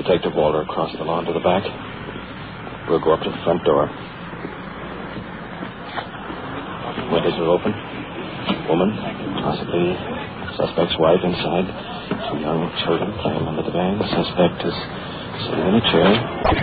Detective Walter across the lawn to the back. We'll go up to the front door. Windows are open. Woman, possibly suspect's wife inside. 2 young children playing under the van. Suspect is sitting in a chair.